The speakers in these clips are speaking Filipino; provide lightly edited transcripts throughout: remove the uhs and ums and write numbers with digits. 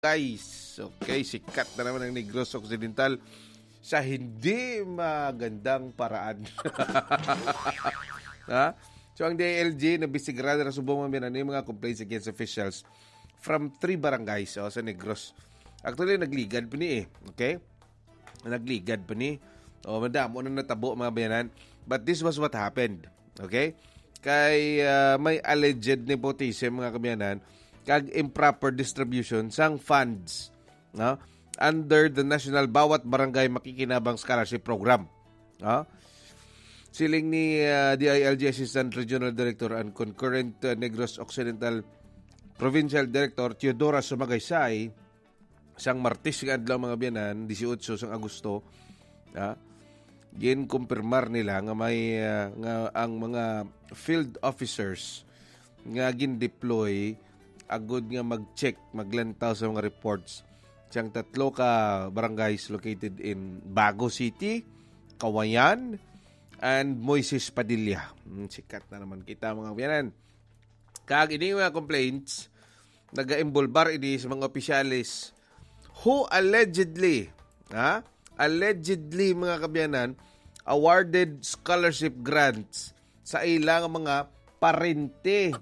Guys, okay, sikat na naman ang Negros Occidental sa hindi magandang paraan. Ha? So ang DILG nabisigrada na subong maminan ng mga complaints against officials from 3 barangays sa Negros. Actually, nagligad pa ni okay? Nagligad pa ni. Madamo na natabo mga bayanan. But this was what happened. Okay? Kay may alleged nepotism mga kabayanan kag improper distribution sang funds no? Under the national bawat barangay makikinabang scholarship program. No? Siling ni DILG Assistant Regional Director and Concurrent Negros Occidental Provincial Director Teodora Sumagaysay sang Martes nga adlaw mga biyanan 18 sang Agosto ginkumpirmar nila nga may nga ang mga field officers nga gin-deploy agud nga mag-check, maglantaw sa mga reports siyang 3 ka barangays located in Bago City, Kawayan, and Moises Padilla. Sikat na naman kita mga biyanan. Kag ini mga complaints naga-imbolbar ini sa mga opisyalis who allegedly mga kabiyanan awarded scholarship grants sa ilang mga parente.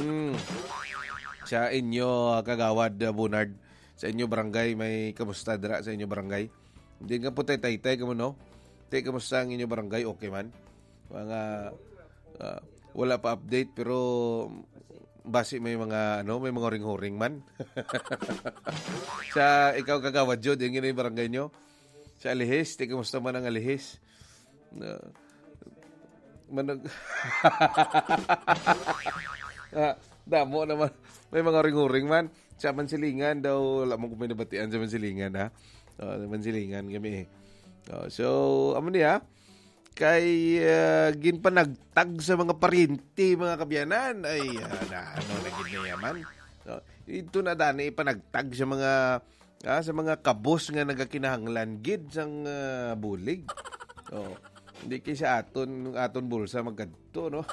Sa inyo kagawad Bunard, sa inyo barangay may kamusta dira sa inyo barangay? Hindi nga po tay-tay kamo no? Tay kamusta ang inyo barangay? Okay man. Mga wala pa update pero base may mga may mga ring-huring man. Sa ikaw kagawad jud yung inyo barangay nyo. Sa Alihis, tay kamusta man ang Alihis? Damo naman. May mga ring-uring man. Sa Mansilingan daw, wala mo kung may nabatian sa Mansilingan, ha? Mansilingan kami. So, amo niya, kay ginpanagtag sa mga parinti, mga kabyanan. Ay, naging niyaman. Ito na dani, ipanagtag sa mga kabos nga nagakinahanglan gid sang bulig. Hindi kay sa aton bulsa magkadto, no?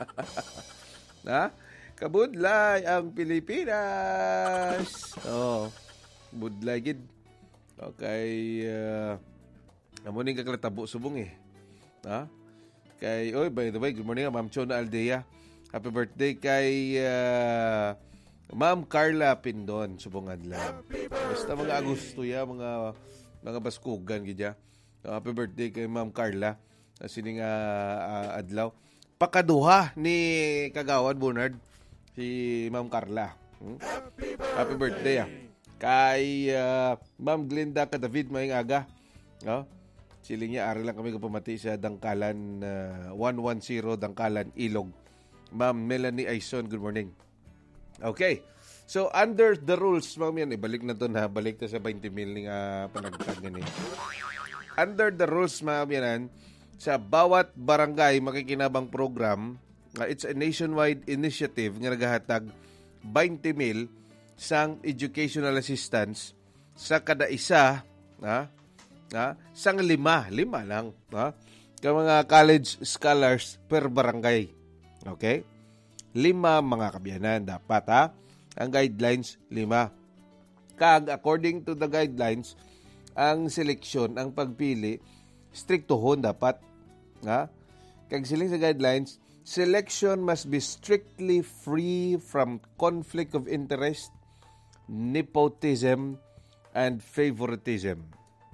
Ha? Kabudlay ang Pilipinas. Budlay gid. Okay, amo ning kaklatabo subong Ha? Kay by the way, good morning Ma'am Chona Aldea. Happy birthday kay Ma'am Carla Pindon subong adlaw. Basta mga Agosto ya, mga baskugan gid ya. Happy birthday kay Ma'am Carla. Sining adlaw. Pakaduha ni Kagawad Bunard si Ma'am Carla. Happy birthday kay Ma'am Glenda David maing aga. Siling niya ari lang kami kapamati sa Dangkalan 110 Dangkalan Ilog. Ma'am Melanie Aison, good morning. Okay. So under the rules, ma'am yan, ibalik na to na balik na sa 20 mil ning panagtag ni. Under the rules, ma'am yan, sa bawat barangay makikinabang program, it's a nationwide initiative nga nagahatag 20 mil sang educational assistance sa kada isa sang lima lang ka mga college scholars per barangay. Okay? 5 mga kabyanan dapat ang guidelines 5. Kag according to the guidelines ang seleksyon, ang pagpili striktohon dapat kag siling sa guidelines, selection must be strictly free from conflict of interest, nepotism, and favoritism.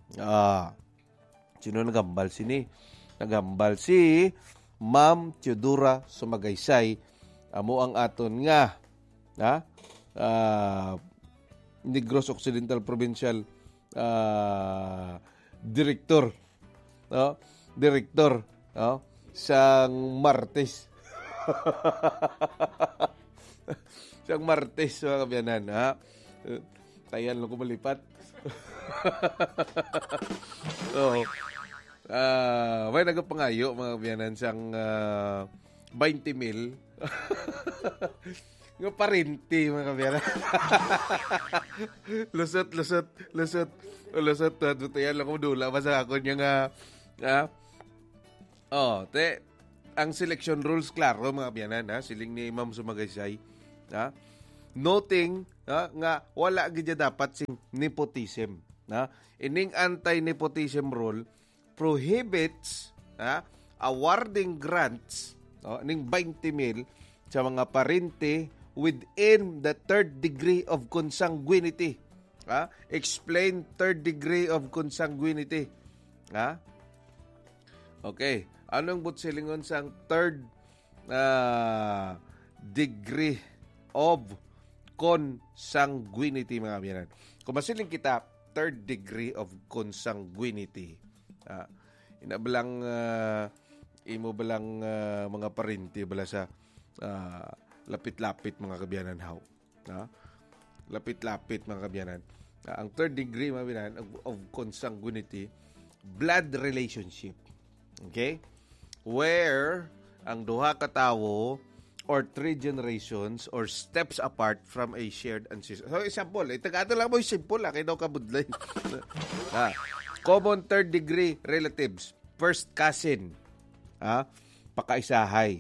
Sino nagambal sini? Nagambal si Ma'am Teodora Sumagaysay. Amo ang aton nga Negros Occidental Provincial Director. Director sang Martes. Sang Martes mga kabyanan. Tayan lang ko malipat. May nagapangayo mga kabyanan sang 20 mil. Nga parinti mga kabyanan. Lusot. Tayan lang ko dula. Basta ako niya nga ang selection rules klaro mga kabyanan siling ni Ma'am Sumagaysay noting nga wala gid dapat sing nepotism. Ining anti-nepotism rule prohibits awarding grants ning 20,000 sa mga parente within the third degree of consanguinity. Explain third degree of consanguinity. Okay. Anong butsilingon sa third degree of consanguinity, mga kabiyanan? Kung masiling kita, third degree of consanguinity. Inabalang imo balang mga parente bala sa lapit-lapit, mga kabiyanan, how? Lapit-lapit, mga kabiyanan. Ang third degree, mga kabiyanan, of consanguinity, blood relationship. Okay? Where ang duha ka tawo or 3 generations or steps apart from a shared ancestor. So, example, itagato lang mo yung simple, kaya daw kabudlay. Common third degree relatives, first cousin, pakaisahay,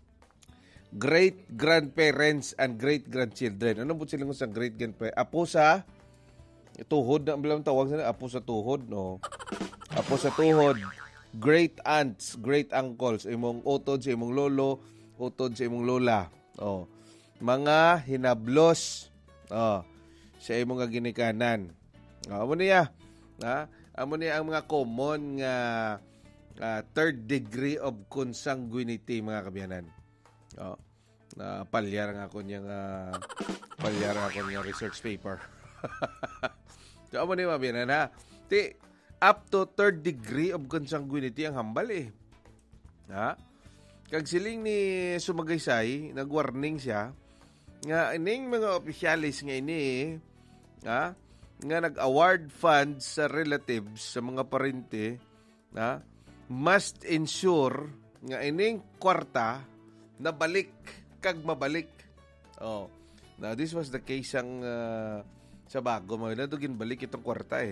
great-grandparents and great-grandchildren. Ano po sila sa great-grandparents? Apo sa tuhod, na bilang tawag sila, apo sa tuhod, no? Apo sa tuhod, great aunts, great uncles, imong utod sa imong lolo, utod sa imong lola. Mga hinablos sa imong ginikanan. Amo niya. Amo niya ang mga common nga third degree of consanguinity, mga kabiyanan. Palyar nga ako niyang research paper. So, amo niya, mga kabiyanan, up to third degree of consanguinity ang hambal Kag siling ni Sumagaysay, nag-warning siya nga ining mga opisyalis nga ini nga nag-award funds sa relatives sa mga parente must ensure nga ining kwarta na balik kag mabalik. Now this was the case ang sa bago mo na dugin balik itong kwarta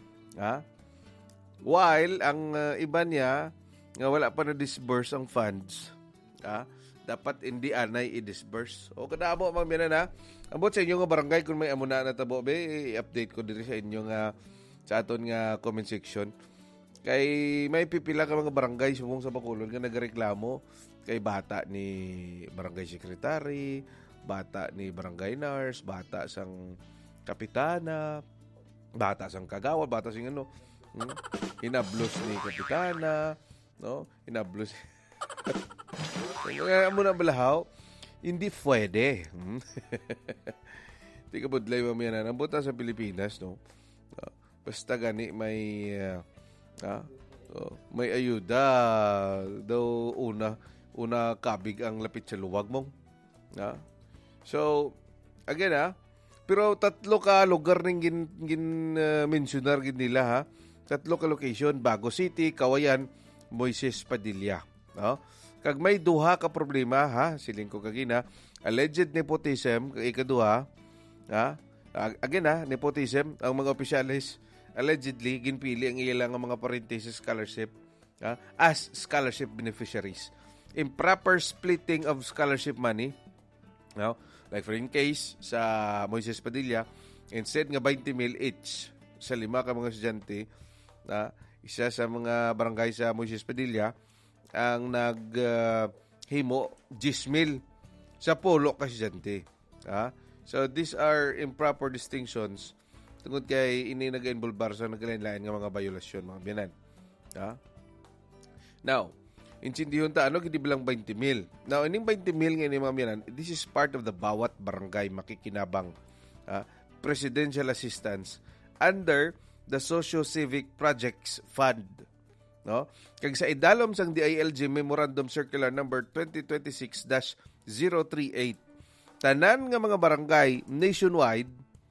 While ang iba niya nga wala pa na disburse ang funds, dapat hindi anay i-disburse. O kadamo mga minana, ambot sa inyo nga barangay kung may amuna na tabo, i-update ko diri sa inyo nga sa aton nga comment section. Kay may pipila ka mga barangay subong sa Bacolod nga nagreklamo kay bata ni barangay secretary, bata ni barangay nurse, bata sang kapitana, bata sang kagawad, bata sing hinablos ni kapitana, no? Hinablos. Kaya mo na balahaw, hindi pwede. Di ka budlay mamaya na. Nambuta sa Pilipinas, no? Basta gani may ayuda daw una kabig ang lapit sa luwag mong. So, again pero tatlo ka lugar ning mentionar gid nila Tatlo ka location, Bago City, Kawayan, Moises Padilla. Kag may duha ka problema siling ko kagina, alleged nepotism, ikaduha, again nepotism, ang mga opisyalis allegedly ginpili ang ilang mga parente sa scholarship as scholarship beneficiaries. Improper splitting of scholarship money. Like for in case sa Moises Padilla, instead nga 20,000 each sa 5 ka mga estudyante, isa sa mga barangay sa Moises Padilla ang naghimo 10,000 sa pulo ka estudyante. So these are improper distinctions tungod kay ini nag-involbar sa naglain-lain nga mga violasyon, mga biyanan. Now, intindiyon ta gidi bilang 20,000. Now, ining 20,000 nga ni mga biyanan, this is part of the bawat barangay makikinabang presidential assistance under the Socio-Civic Projects Fund. Kag sa idalom sang DILG Memorandum Circular number 2026-038, tanan nga mga barangay nationwide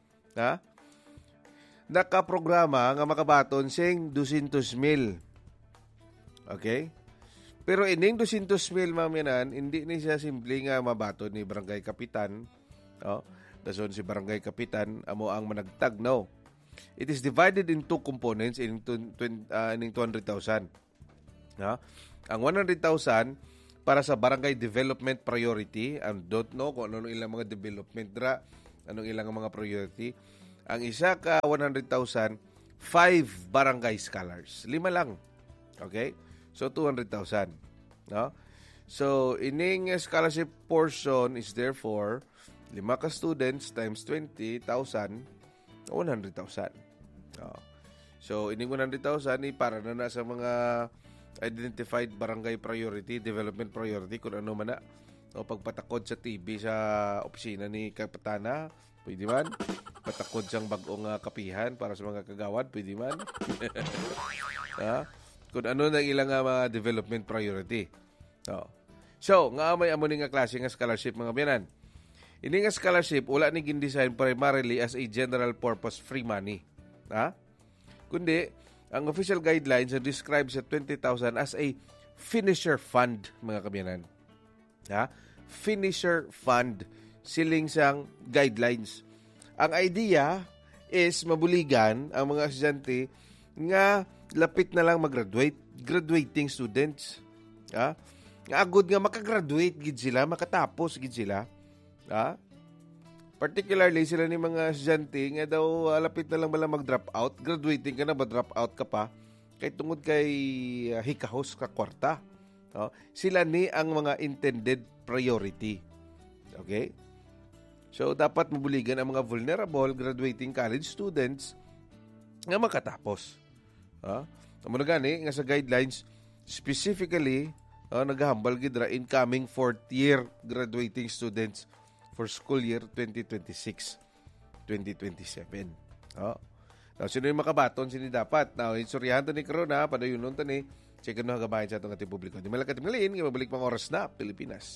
nakaprograma nga makabaton sing 200,000. Okay? Pero ining 200,000 maminan, hindi ni siya simple nga mabaton ni barangay kapitan. Dason si barangay kapitan amo ang managtag, no. It is divided in two components in 200,000. Ang 100,000 para sa barangay development priority. I don't know kung ano ilang mga development dra, anong ilang mga priority. Ang isa ka 100,000, 5 barangay scholars. 5 lang. Okay? So 200,000. No? So ining scholarship portion is therefore 5 ka students times 20,000, 100,000. No? So ining 100,000 para na sa mga identified barangay priority, development priority, kung ano man na. O pagpatakod sa TV sa opisina ni Kapitana, pwede man. Patakod siyang bagong kapihan para sa mga kagawad, pwede man. Kung ano na ilang mga development priority. So, nga may amo nga klase nga scholarship mga biyanan. Ini nga scholarship, wala ni gindesign primarily as a general purpose free money. Kundi, ang official guidelines describes sa 20,000 as a finisher fund, mga kabiyanan. Finisher fund, siling sang guidelines. Ang idea is mabuligan ang mga estudyante nga lapit na lang mag-graduate, graduating students. Nga agud nga makagraduate gid sila, makatapos gid sila. Particularly sila ni mga estudyante nga daw lapit na lang bala mag-drop out, graduating ka na ba drop out ka pa kay tungod kay hikahos ka kwarta. Sila ni ang mga intended priority. Okay? So dapat mabuligan ang mga vulnerable graduating college students nga makatapos. Amo na gani nga sa guidelines specifically naghahambal gid ra incoming fourth year graduating students for school year 2026-2027. Now, sino yung makabaton? Sino dapat? Now, insuryahan to ni Corona, padayunon to ni check no hagabayan sa itong ating publiko. Di malakat malin, mabalik pang oras na Pilipinas.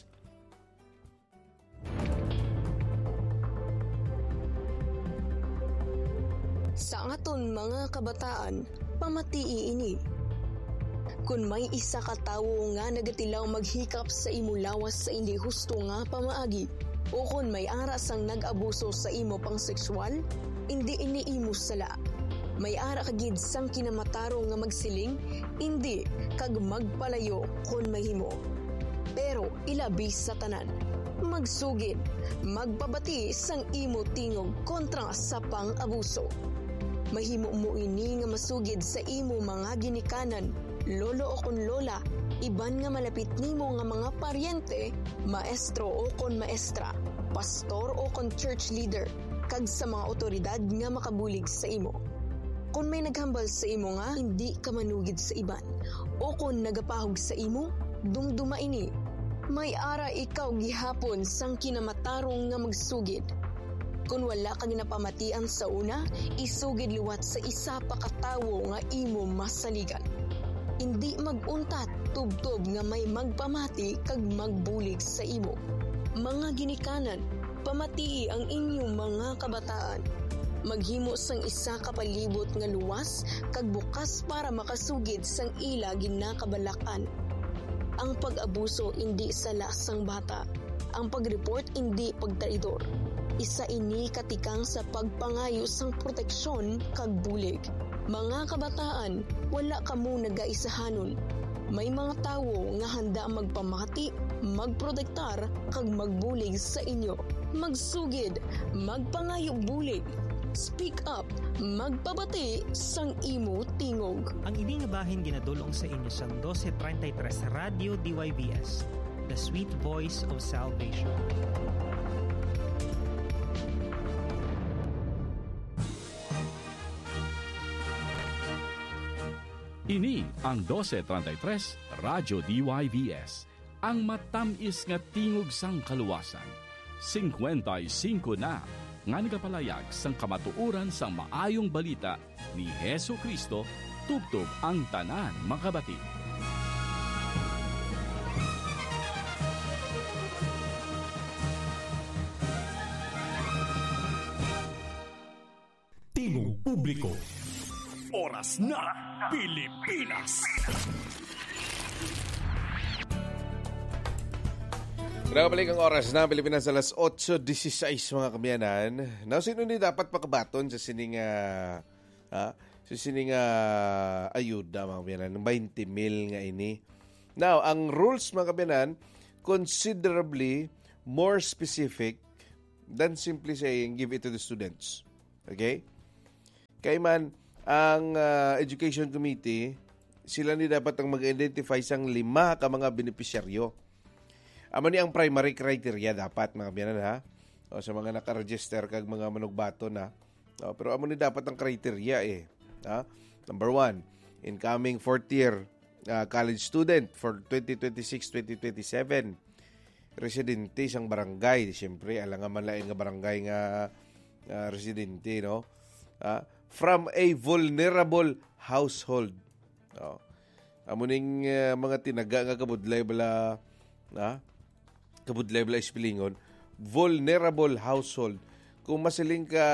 Sa aton mga kabataan, pamatii ini. Kung may isa ka tawo nga nagatilaw maghikap sa imo lawas sa hindi husto nga pamaagi, o kung may aras ang nag-abuso sa imo pang sexual, hindi iniimo sala. May ara kagid sang kinamatarong nga magsiling, hindi kag magpalayo kung mahimo. Pero ilabi sa tanan, magsugid, magpabati sang imo tingog kontra sa pang-abuso. Mahimo mo ini nga masugid sa imo mga ginikanan, lolo o kon lola, iban nga malapit nimo nga mga paryente, maestro o kon maestra, pastor o kon church leader, kag sa mga otoridad nga makabulig sa imo. Kung may naghambal sa imo nga hindi ka manugid sa iban, o kung nagapahog sa imo, dumduma ini. May ara ikaw gihapon sang kinamatarong nga magsugid. Kung wala ka ginapamatian sa una, isugid liwat sa isa pa katawo nga imo masaligan. Hindi maguntat tubtob nga may magpamati kag magbulig sa imo. Mga ginikanan, pamatii ang inyong mga kabataan. Maghimo sang isa ka palibot nga luwas kag bukas para makasugid sang ila ginakabalakan. Ang pag-abuso hindi sala sang bata. Ang pag-report hindi pagtraidor. Isa ini katikang sa pagpangayo sang proteksyon kag bulig. Mga kabataan, wala kamo nagaisahanon. May mga tawo nga handa magpamati, magprotektar kag magbulig sa inyo. Magsugid, magpangayo bulig. Speak up, magpabati sang imo tingog. Ang ini nga bahin ginadulong sa inyo sang 1233 Radio DYBS, The Sweet Voice of Salvation. Ini ang 1233 Radyo DYVS, ang matamis nga tingog sang kaluwasan. 55 na nga nagapalayag sang kamatuoran sang maayong balita ni Hesu Kristo tubtob ang tanan makabati. Tingog publiko. Oras na Pilipinas. Nagabalik ang oras na Pilipinas alas 8:16 mga kamyanan. Now, sino ni dapat pakabaton sa sining ayuda mga kamyanan? 20,000 nga ini. Now, ang rules mga kabiyanan, considerably more specific than simply saying give it to the students. Okay? Kaya man, ang Education Committee, sila ni dapat ang mag-identify sang 5 ka mga benepisyaryo. Amo ni ang primary criteria dapat mga kabiyanan ha. O, sa mga nakaregister kag mga manugbato na. O, pero amo ni dapat ang criteria eh. Ha? Number 1, incoming 4th year college student for 2026-2027. Residente sang barangay. Siyempre, alam nga malain nga barangay nga residente, no? From a vulnerable household. No? Amuning mga tinaga nga kabudlay bala, kabudlay bala ispilingon, vulnerable household. Kung masiling ka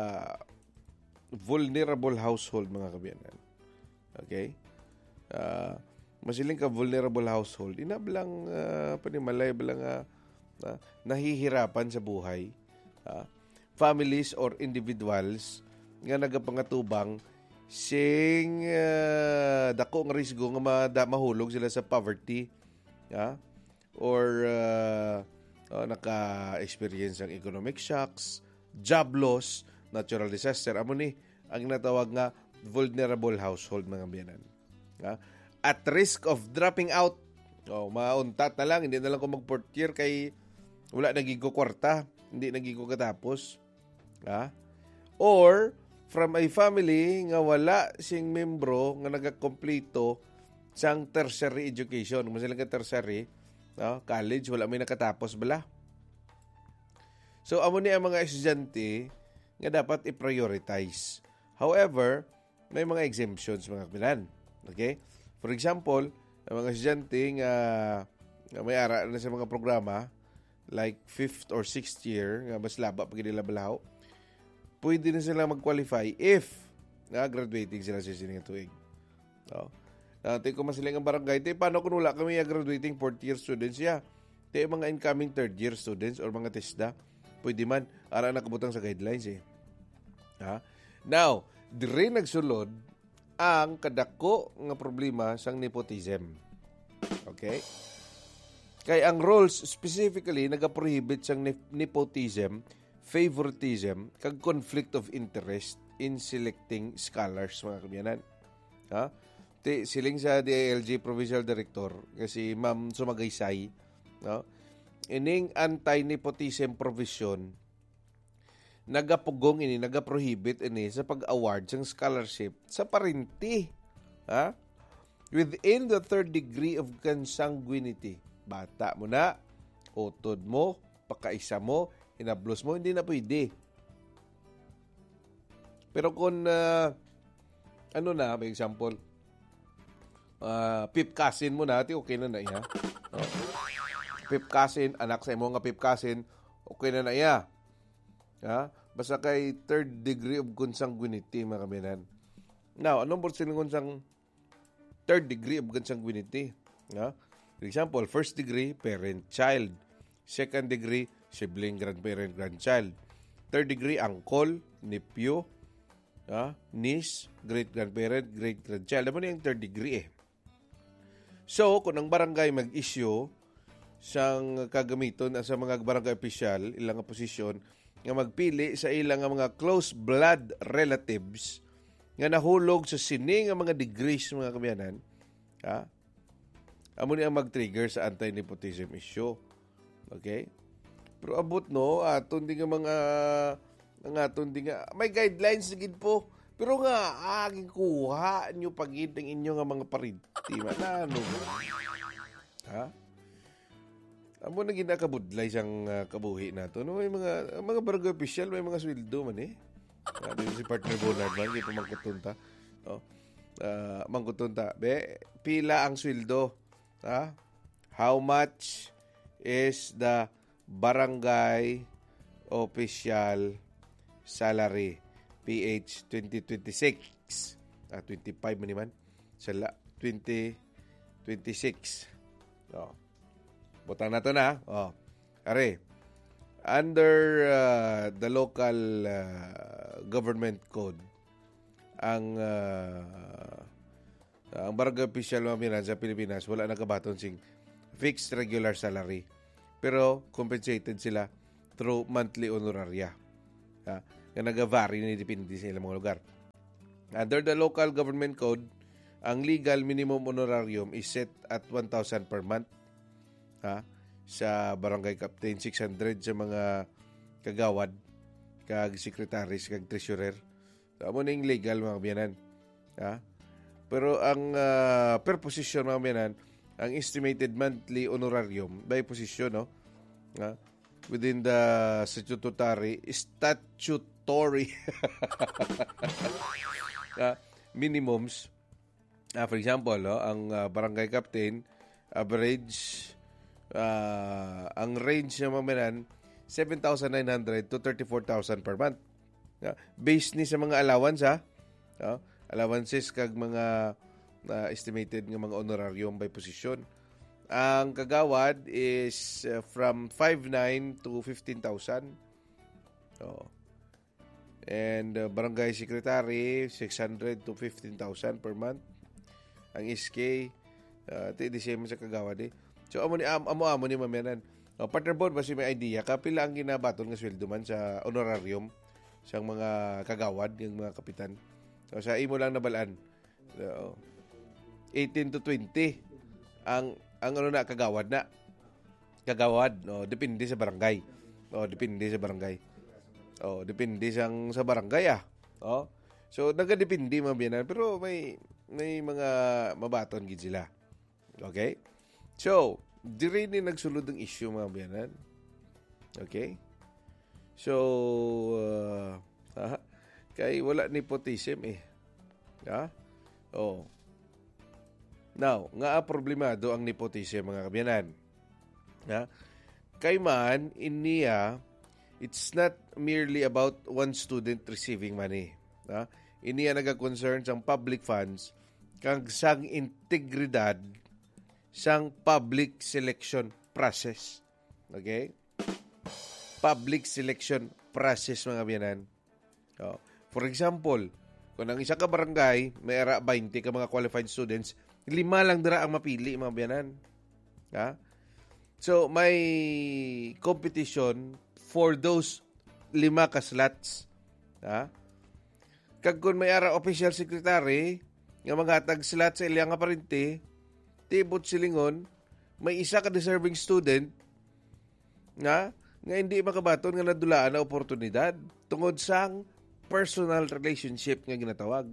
vulnerable household, mga kabiyanan. Okay? Masiling ka vulnerable household, inablang panimalay balang nahihirapan sa buhay. Families or individuals nga nagapangatubang sing dako nga risgo nga mahulog sila sa poverty or naka-experience ng economic shocks, job loss, natural disaster. Amo ni ang natawag nga vulnerable household, mga biyanan. At risk of dropping out. Mauntat na lang, hindi na lang ko mag-4th year kay wala naging ko kwarta, hindi naging ko katapos. Or from a family nga wala sing membro nga nagakompleto sang tertiary education. Kung sila ka tertiary, college, wala may nakatapos bala. So, amo ni ang mga estudyante nga dapat i-prioritize. However, may mga exemptions, mga kapilan. Okay? For example, ang mga estudyante nga may ara na sa mga programa, like 5th or 6th year, nga mas laba pag nila balaw, pwede na sila mag-qualify if graduating sila sa sining tuig. Tay ko masiling ang barangay, paano kung wala kami graduating 4th year students Tay mga incoming 3rd year students or mga TESDA, pwede man, ara nakabutang sa guidelines Now, dire nagsulod ang kadako nga problema sang nepotism. Okay? Kaya ang rules specifically nagaprohibit sang nepotism, favoritism, kag conflict of interest in selecting scholars, mga kabiyanan. Siling sa DILG Provincial Director, kasi Ma'am Sumagaysay, ining anti-nepotism provision, nagapugong ini, nagaprohibit ini sa pag-award ng scholarship sa parinti. Within the 3rd degree of consanguinity. Bata mo na, utod mo, pakaisa mo, inablos mo, hindi na pwede. Pero kung, may example, fifth cousin mo na, okay na na iya. Fifth cousin, anak sa imo nga fifth cousin, okay na na iya. Basta kay 3rd degree of consanguinity, mga kabinan. Now, anong porsilingon sang 3rd degree of consanguinity? For example, 1st degree, parent-child. 2nd degree, sibling, grandparent, grandchild. 3rd degree, uncle, nephew, niece, great-grandparent, great-grandchild. Ano yung 3rd degree So, kung ang barangay mag-issue sang kagamiton sa mga barangay official, ilang posisyon, nga magpili sa ilang mga close blood relatives nga nahulog sa sining nga mga degrees, mga kabiyanan, amo ni ang mag-trigger sa anti-nepotism issue. Okay? Pero abot no, aton di nga may guidelines gid po. Pero nga aging kuha nyo pagid ng inyo nga mga parinti. Manano? Amo na ginakabudlay siyang kabuhi nato. No, may mga barangay official, may mga sweldo man Dito si partner Bonard man, hindi pa mangkutunta. Mangkutunta. Pila ang sweldo? How much is the barangay official salary? PH 2026. 25 man. Sala 2026. Butang na to na. Are, under the local government code, ang Ang barangay official mga biyanan sa Pilipinas, wala nakabaton sing fixed regular salary. Pero compensated sila through monthly honoraria. Nga nag-vary na depende sa ilang mga lugar. Under the local government code, ang legal minimum honorarium is set at 1,000 per month. Sa barangay captain, 600 sa mga kagawad, kag secretaries, kag treasurer. So, amo ning legal mga biyanan. Pero ang per position mga biyanan, ang estimated monthly honorarium by position, no? Within the statutory minimums. For example, no, ang barangay captain, average, ang range ng mga biyanan, 7,900 to 34,000 per month. Based ni sa mga allowance, allowances kag mga estimated ng mga honorarium by position. Ang kagawad is from 5,900 to 15,000. And barangay secretary, 600 to 15,000 per month. Ang SK, di same sa kagawad eh. So, amo ni mamayanan. Partner board, basi may idea, kapila ang ginabaton ng sweldo man sa honorarium sa mga kagawad, yung mga kapitan. So, sa imo lang nabalaan. 18 to 20 ang ano na kagawad na. Kagawad, depende sa barangay. Depende sa barangay. Depende sa barangay So, nagdepende mga biyanan, pero may mga mabaton gid sila. Okay? So, diri ni nagsulod ng issue mga biyanan. Okay? So, kay wala nepotism eh. Now, nga problemado ang nepotism mga kabiyanan. Kay man, iniya, it's not merely about one student receiving money. Iniya nag-concern sa public funds kang sang integridad sang public selection process. Okay? Public selection process mga kabiyanan. For example, kung ang isa ka barangay, may ara 20 ka mga qualified students, 5 lang dira ang mapili, mga biyanan. So, may competition for those 5 ka slots. Kag kung may ara official secretary, nga mga tag slot sa ilang aparente, tibot silingon, may isa ka deserving student, nga hindi makabaton nga nadulaan na oportunidad tungod sang personal relationship nga ginatawag.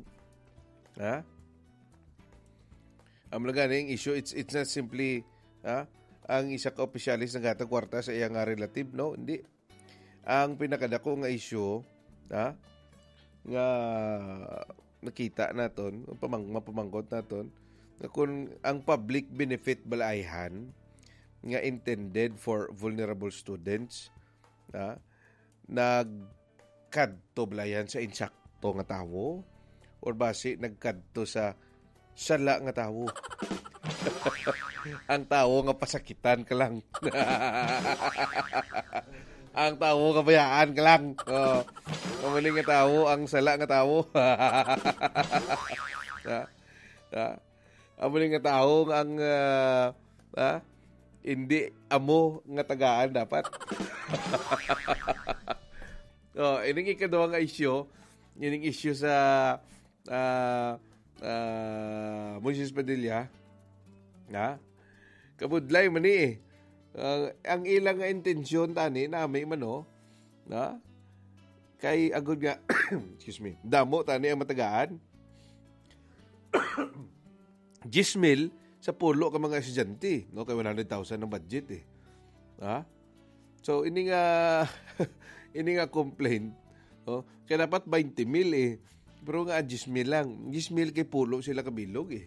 Ang ganing issue, it's not simply ang isa ka opisyalis na gatag kwarta sa iyang relative, no? Hindi. Ang pinakadako nga issue, nga nakita naton, mapamangkot naton, na kung ang public benefit balayhan nga intended for vulnerable students, nagkadto balayan sa insakto nga tawo or base nagkadto sa sala nga tawo. Ang tawo nga pasakitan ka lang. Ang tawo nga bayaan ka lang. Kamaling nga tawo, ang sala nga tawo. Kamaling nga tawo ang hindi amo nga tagaan dapat. Ining ikaduha nga issue, ining issue sa Moises Padilla, kabudlay man eh. Ang ilang nga intensyon tani nami mano, kay agud nga excuse me, damo tani ang matagaan. 10,000 sa pulo ka mga estudyante, no, kay 100,000 ng budget eh. So ini nga complaint, kaya dapat 20,000 eh. Pero nga 10,000 lang. 10,000 kay pulo sila kabilog eh.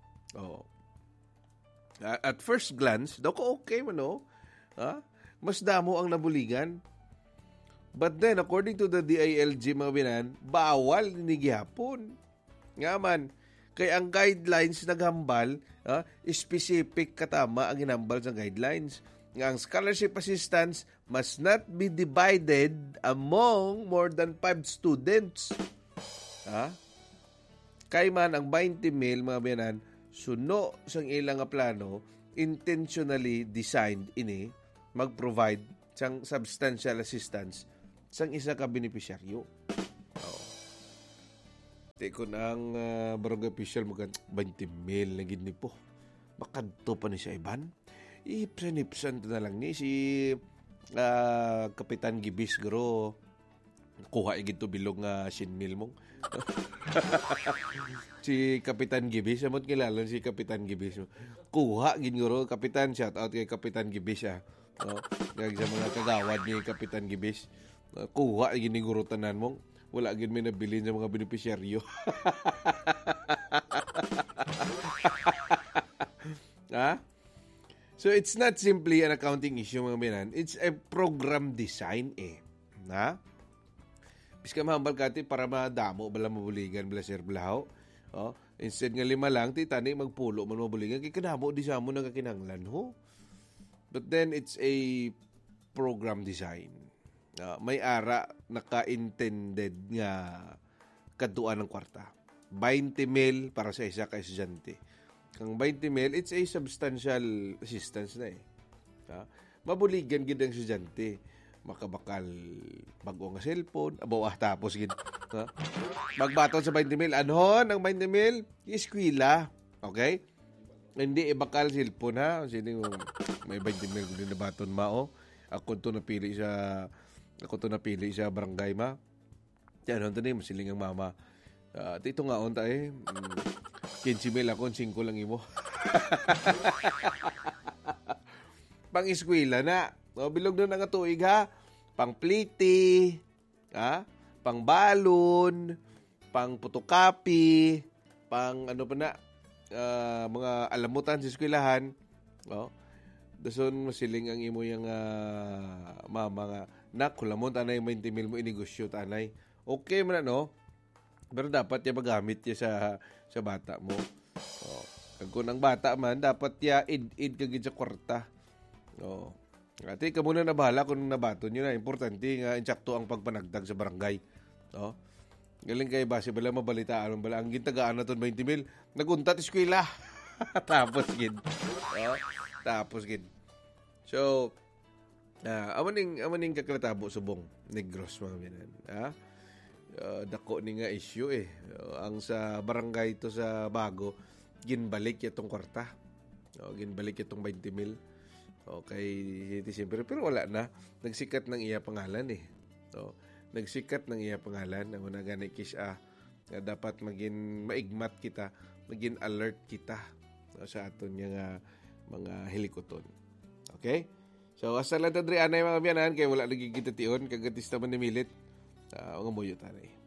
At first glance, daw ko okay man, no? Mas damo ang nabuligan. But then, according to the DILG mga binan, bawal ni gihapon. Nga man, kay ang guidelines naghambal, specific katama ang hinambal sa guidelines. Nga ang scholarship assistance must not be divided among more than 5 students. Kay man ang 20 mil mga biyanan, suno sang ilang nga plano, intentionally designed ini mag-provide sang substantial assistance sang isa ka beneficiaryo. Kung ang barangay official mo 20 mil na gini po. Makadto pa ni siya iban. Ipsan-ipsan na lang ni si Kapitan Gibis garo. Kuha igid to bilog nga 100 mil mong. Si Kapitan Gibis, amot kilala si Kapitan Gibis. Kuha gid garo Kapitan, shout out kay Kapitan Gibis ah. Gag sa mga kagawad ni Kapitan Gibis. Kuha gid guro tanan mong. Wala gid may nabilin sa mga beneficiaryo. Ha? So it's not simply an accounting issue mga binan. It's a program design Na? Biska mahambal kati para madamo bala mabuligan bala sir blaho. Instead nga 5 lang ti tani magpulo man mabuligan kay kadamo di sa mo nagakinanglan ho. But then it's a program design. May ara naka-intended nga kaduan ng kwarta. 20 mil para sa isa ka estudyante. Kang 20 mil, it's a substantial assistance na Mabuligan gid ang estudyante. Makabakal bago nga cellphone, tapos gid. Magbaton sa 20 mil. Anhon ang 20 mil? Eskwela. Okay? Hindi ibakal cellphone ha. Sino may 20 mil kung dinabaton mao. Ako to napili sa barangay ma. Yan, ano ni masiling ang mama. Ito nga on 15 mil ako, 5 lang imo. Pang eskwela na. Bilog na nga tuig ha. Pang pliti, pang balon, pang photocopy, pang ano pa na, mga alamutan sa eskwelahan. Dason masiling ang imo yung mama nga, nak, kulamon tanay 20 mil mo inegosyo tanay. Okay man pero dapat niya magamit niya sa bata mo. Kung ang bata man, dapat niya id kagid sa kwarta. Ate, ka muna na bahala kung nabato nyo na. Importante nga, insakto ang pagpanagdag sa barangay. Galing kayo base bala mabalitaan bala. Ang gintagaan na 20 mil, naguntat eskwela. Tapos gid. Tapos gid. So, amaning kakratabo subong Negros mga binan. Dako ni nga issue ang sa barangay to sa Bago, ginbalik itong kwarta. Ginbalik itong 20 mil. Okay, siyempre, pero wala na. Nagsikat ng iya pangalan nagsikat ng iya pangalan. Ang una gani kisya, dapat maging maigmat kita, maging alert kita sa aton nga mga helikoton. Okay? So, asa lang tadri anay mga biyanan, kaya wala nagigitatiyon, kagatista man ni Milit. Ang amuyo tanay.